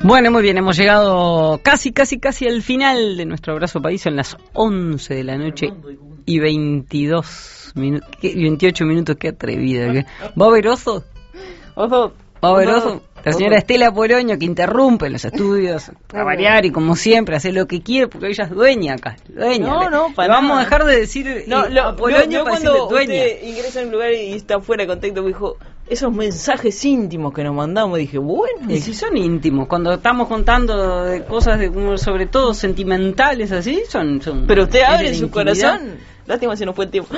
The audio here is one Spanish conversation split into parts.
Bueno, muy bien, hemos llegado casi al final de nuestro abrazo país. Son las 11 de la noche y 22 minutos, 28 minutos, qué atrevida. ¿Va a haber oso? ¿Oso? ¿Va a haber oso? La señora Estela Poloño, que interrumpe los estudios para variar y como siempre hace lo que quiere porque ella es dueña acá. Dueña. No, para vamos a dejar de decir Poloño para cuando decirle dueña. usted ingresa en un lugar y está fuera de contexto, me dijo, esos mensajes íntimos que nos mandamos, dije, bueno. Y si son íntimos, cuando estamos contando de cosas sobre todo sentimentales así, son pero usted abre su intimidad. corazón. Lástima si no fue el tiempo.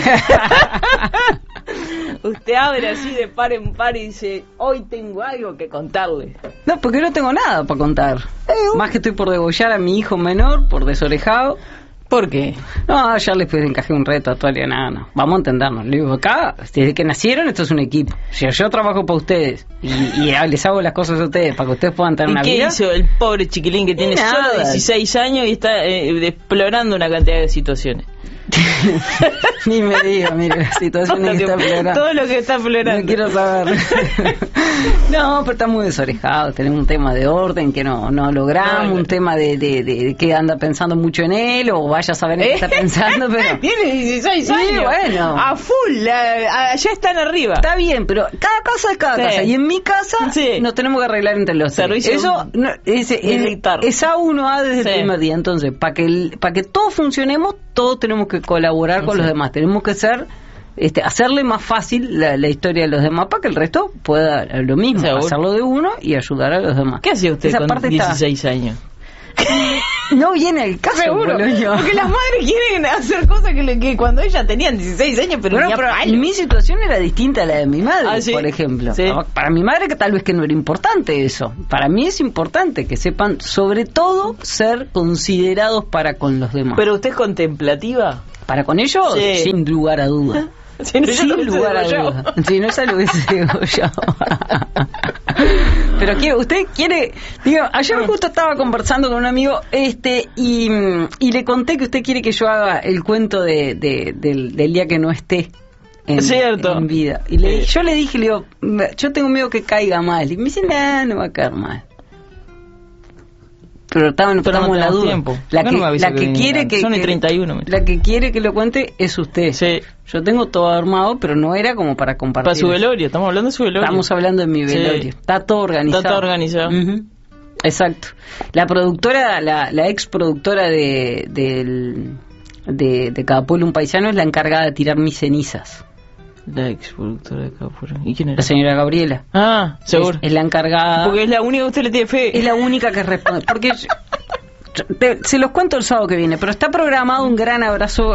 Usted abre así de par en par y dice, hoy tengo algo que contarle. No, porque no tengo nada para contar. Más que estoy por degollar a mi hijo menor por desorejado. ¿Por qué? No, ya les encajé un reto a Toria, no. Vamos a entendernos. Le digo, acá, desde que nacieron, esto es un equipo. Yo trabajo para ustedes y les hago las cosas a ustedes para que ustedes puedan tener una vida. ¿Y qué hizo el pobre chiquilín que tiene solo 16 años y está explorando una cantidad de situaciones? Ni me diga, mire, la situación que está explorando. Todo lo que está explorando. No quiero saber. No, pero está muy desorejado. Tenemos un tema de orden que no logramos, un tema de que anda pensando mucho en él, o vaya a saber en qué está pensando, pero... Tiene 16 años. Sí, bueno. A full, allá están arriba. Está bien, pero cada casa es cada casa. Y en mi casa nos tenemos que arreglar entre los tres. Eso es A1A desde el primer día. Entonces, para que todos funcionemos, todos tenemos que colaborar con los demás. Tenemos que hacerle más fácil la historia de los demás para que el resto pueda lo mismo, hacerlo de uno y ayudar a los demás. ¿Qué hacía usted con 16 años? No viene el caso, seguro, porque las madres quieren hacer cosas que cuando ellas tenían 16 años, pero mi situación era distinta a la de mi madre, por ejemplo. Sí. Para mi madre que tal vez que no era importante eso. Para mí es importante que sepan, sobre todo, ser considerados para con los demás. ¿Pero usted es contemplativa? ¿Para con ellos? Sí. Sin lugar a duda. Si no, sin lugar a duda. Si no, ya lo hubiese degollado. Pero usted quiere, digo, ayer justo estaba conversando con un amigo y le conté que usted quiere que yo haga el cuento del día que no esté en vida. Y yo le dije, yo tengo miedo que caiga mal. Y me dice, no va a caer mal. Pero estamos en la duda. Tiempo. La que quiere que son 31. La que quiere que lo cuente es usted. Sí. Yo tengo todo armado, pero no era como para compartir. Para su velorio, estamos hablando de su velorio. Estamos hablando de mi velorio. Sí. Está todo organizado. Uh-huh. Exacto. La productora, la ex productora de Cada Pueblo un Paisano es la encargada de tirar mis cenizas. La ex productora de Cada Pueblo. ¿Y quién era? La señora Gabriela. Ah, seguro. Es la encargada. Porque es la única que usted le tiene fe. Es la única que responde. Porque se los cuento el sábado que viene, pero está programado un gran abrazo,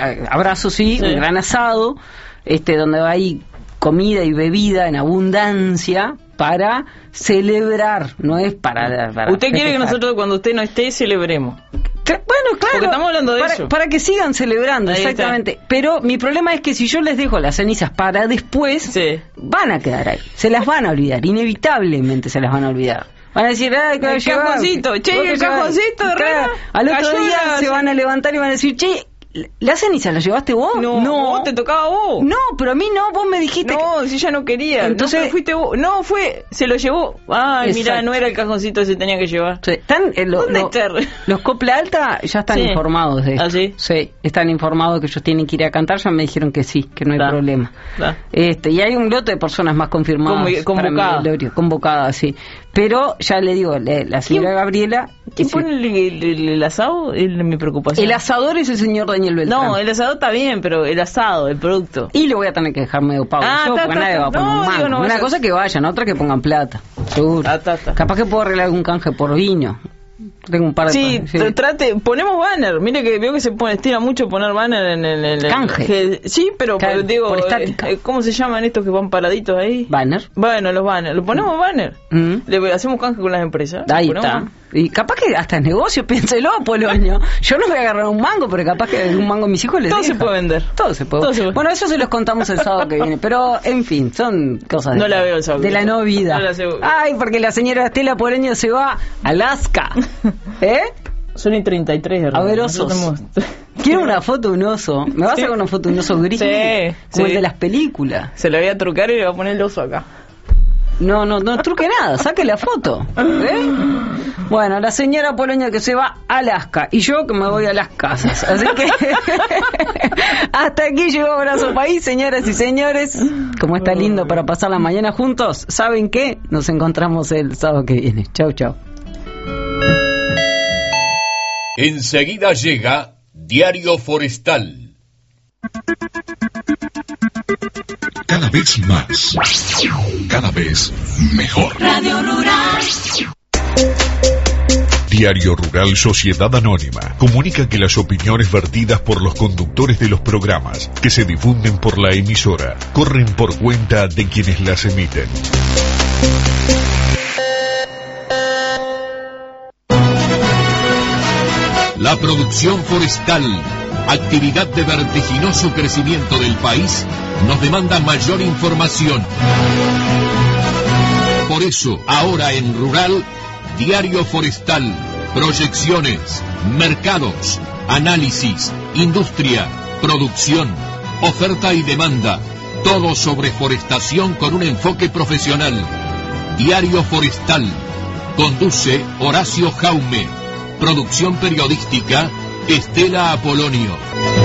un gran asado, donde hay comida y bebida en abundancia para celebrar, no es para usted quiere que nosotros cuando usted no esté celebremos. Bueno, claro. Porque estamos hablando de eso. Para que sigan celebrando, exactamente. Está. Pero mi problema es que si yo les dejo las cenizas para después, van a quedar ahí. Se las van a olvidar, inevitablemente se las van a olvidar. Van a decir, el cajoncito, el cajoncito, al otro día se van a levantar y van a decir, ¿la ceniza la llevaste vos? No, te tocaba vos. No, pero a mí no, vos me dijiste. No, si ella no quería. Entonces no, fuiste vos. No, se lo llevó. Ay, mira, no era el cajoncito que se tenía que llevar. Sí, los Copla Alta ya están informados de esto. ¿Ah, sí? Sí, están informados que ellos tienen que ir a cantar, ya me dijeron que sí, que no hay problema. Y hay un lote de personas más confirmadas. Convocadas, sí. Pero ya le digo, la señora Gabriela. ¿Quién pone el asado? Es mi preocupación. El asador es el señor Daniel Beltrán. No, el asador está bien, pero el asado, el producto. Y le voy a tener que dejar medio pago. Porque nadie va a poner un mango. Una cosa que vayan, otra que pongan plata. Seguro. Capaz que puedo arreglar algún canje por vino. Tengo un par de ponemos banner. Mire que veo que se estira mucho poner banner en el canje. Sí, pero digo, ¿cómo se llaman estos que van paraditos ahí? Banner. Bueno, los banners. Lo ponemos banner. Le hacemos canje con las empresas. Ahí está. Y capaz que hasta es negocio, piénselo, Poloño. Yo no voy a agarrar un mango, pero capaz que un mango a mis hijos les Todo se puede vender. Todo se puede. Bueno, eso se los contamos el sábado que viene. Pero, en fin, son cosas no la veo el sábado. De la no vida. No la Ay, porque la señora Estela Poloño se va a Alaska. Son y 33, hermano. A ver, osos. Quiero una foto de un oso. ¿Me vas a sacar una foto de un oso gris? Sí. Como el de las películas. Se la voy a trucar y le voy a poner el oso acá. No truque nada, saque la foto. Bueno, la señora Polonia que se va a Alaska y yo que me voy a las casas. Así que hasta aquí llegó Abrazo País, señoras y señores. Como está lindo para pasar la mañana juntos, ¿saben qué? Nos encontramos el sábado que viene. Chau, chau. Enseguida llega Diario Forestal. Cada vez más, cada vez mejor. Radio Rural. Diario Rural Sociedad Anónima comunica que las opiniones vertidas por los conductores de los programas que se difunden por la emisora corren por cuenta de quienes las emiten. La producción forestal, actividad de vertiginoso crecimiento del país, nos demanda mayor información. Por eso, ahora en Rural, Diario Forestal, proyecciones, mercados, análisis, industria, producción, oferta y demanda, todo sobre forestación con un enfoque profesional. Diario Forestal, conduce Horacio Jaume, producción periodística Estela Apolonio.